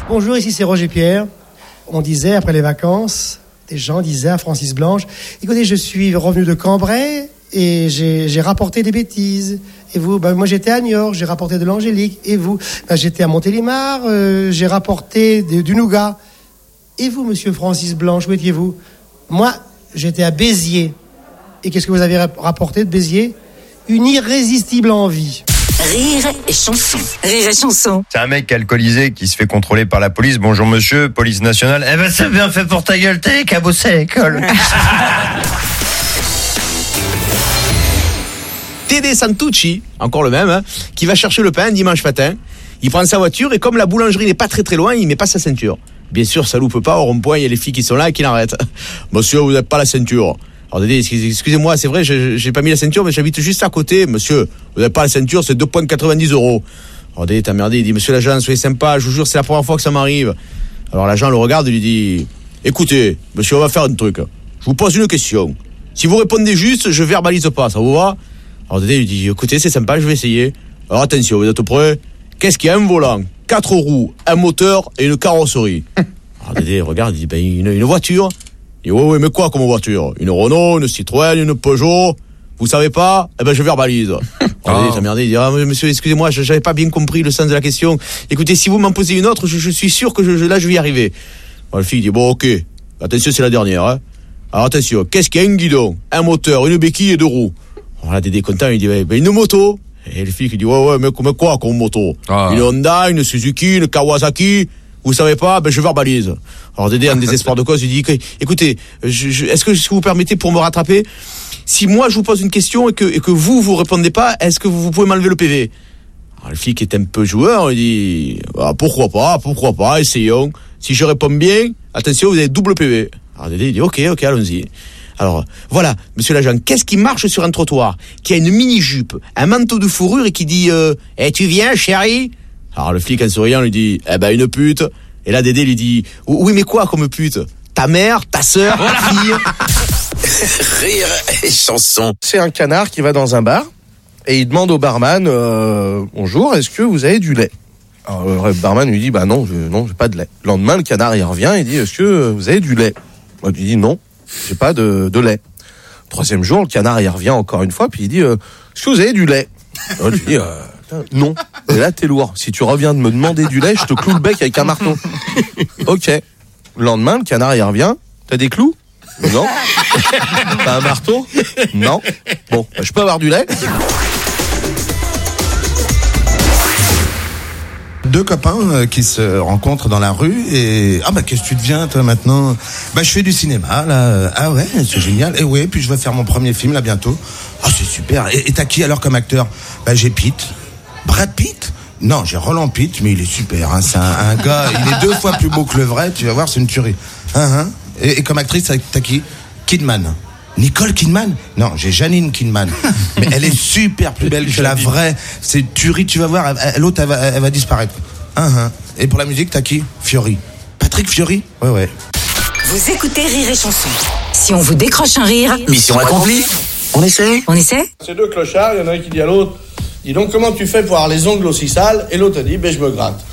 Bonjour, ici c'est Roger Pierre. On disait, après les vacances, des gens disaient à Francis Blanche, écoutez, je suis revenu de Cambrai et j'ai rapporté des bêtises. Et vous, moi j'étais à Niort, j'ai rapporté de l'angélique. Et vous, j'étais à Montélimar, j'ai rapporté du nougat. Et vous, monsieur Francis Blanche, où étiez-vous? Moi, j'étais à Béziers. Et qu'est-ce que vous avez rapporté de Béziers? Une irrésistible envie. Rire et chanson. Rire et chanson. C'est un mec alcoolisé qui se fait contrôler par la police. Bonjour monsieur, police nationale. Eh ben c'est bien fait pour ta gueule, t'es qu'à bosser à l'école. Tedé Santucci, encore le même, qui va chercher le pain dimanche matin. Il prend sa voiture et comme la boulangerie n'est pas très très loin, il met pas sa ceinture. Bien sûr, ça loupe pas, au rond-point, il y a les filles qui sont là et qui l'arrêtent. Monsieur, vous n'avez pas la ceinture. Alors Dédé, excusez-moi, c'est vrai, j'ai pas mis la ceinture, mais j'habite juste à côté. Monsieur, vous n'avez pas la ceinture, c'est 2,90 €. Alors Dédé, t'as merdé, il dit, monsieur l'agent, soyez sympa, je vous jure, c'est la première fois que ça m'arrive. Alors l'agent le regarde et lui dit, écoutez, monsieur, on va faire un truc. Je vous pose une question. Si vous répondez juste, je verbalise pas, ça vous va? Alors Dédé lui dit, écoutez, c'est sympa, je vais essayer. Alors attention, vous êtes prêts? Qu'est-ce qu'il y a? Un volant, 4 roues, un moteur et une carrosserie. Alors Dédé regarde, il dit, une voiture. Il dit, ouais, mais quoi comme voiture? Une Renault, une Citroën, une Peugeot? Vous savez pas? Eh ben, je verbalise. Alors Dédé, t'as merdé, il dit, monsieur, excusez-moi, j'avais pas bien compris le sens de la question. Écoutez, si vous m'en posez une autre, je suis sûr que là, je vais y arriver. Alors, le fille dit, bon, ok. Attention, c'est la dernière, hein. Alors, attention. Qu'est-ce qu'il y a? Un guidon, un moteur, une béquille et 2 roues. Alors là, Dédé content, il dit, une moto. Et le fille qui dit, ouais, mais quoi comme moto? Une Honda, une Suzuki, une Kawasaki? Vous savez pas? Ben, je verbalise. Alors, Dédé, en désespoir de cause, il dit, écoutez, est-ce que vous permettez pour me rattraper? Si moi, je vous pose une question et que vous répondez pas, est-ce que vous pouvez m'enlever le PV? Alors, le fille qui est un peu joueur, il dit, pourquoi pas, essayons. Si je réponds bien, attention, vous avez double PV. Alors, Dédé, il dit, ok, allons-y. Alors, voilà, monsieur l'agent, qu'est-ce qui marche sur un trottoir? Qui a une mini-jupe, un manteau de fourrure et qui dit, tu viens, chérie? Alors, le flic, en souriant, lui dit, une pute. Et là, Dédé lui dit, oui, mais quoi comme pute? Ta mère, ta sœur, ta fille? Rire et chanson. C'est un canard qui va dans un bar et il demande au barman, bonjour, est-ce que vous avez du lait? Alors, le barman lui dit, non, j'ai pas de lait. Le lendemain, le canard, il revient, il dit, est-ce que vous avez du lait? Il dit, non, j'ai pas de lait. Troisième jour, le canard, il revient encore une fois, puis il dit, est-ce que vous avez du lait? Alors, tu dis, non. Et là, t'es lourd. Si tu reviens de me demander du lait, je te cloue le bec avec un marteau. Ok. Le lendemain, le canard, il revient. T'as des clous? Non. T'as un marteau? Non. Bon, je peux avoir du lait? Deux copains qui se rencontrent dans la rue et qu'est-ce que tu deviens toi maintenant? Je fais du cinéma là. Ah ouais, c'est génial. Et ouais, puis je vais faire mon premier film là bientôt. C'est super. Et t'as qui alors comme acteur? J'ai Pitt. Brad Pitt? Non, j'ai Roland Pitt, mais il est super. C'est un gars, il est 2 fois plus beau que le vrai. Tu vas voir, c'est une tuerie. Et comme actrice, t'as qui? Kidman. Nicole Kidman? Non, j'ai Janine Kidman. Mais elle est super plus belle que la vraie. C'est tuerie, tu vas voir. L'autre, elle va disparaître. Et pour la musique, t'as qui? Fiori. Patrick Fiori? Ouais. Vous écoutez Rire et chanson. Si on vous décroche un rire, mission accomplie. On essaie? C'est 2 clochards, il y en a un qui dit à l'autre, dis donc comment tu fais pour avoir les ongles aussi sales? Et l'autre dit, je me gratte.